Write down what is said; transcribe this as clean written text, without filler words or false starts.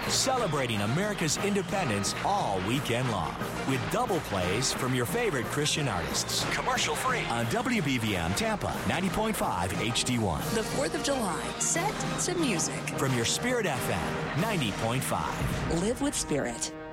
celebrating America's independence all weekend long with double plays from your favorite Christian artists. Commercial free on WBVM Tampa 90.5 HD1. The 4th of July, set to music. From your Spirit FM 90.5. Live with Spirit.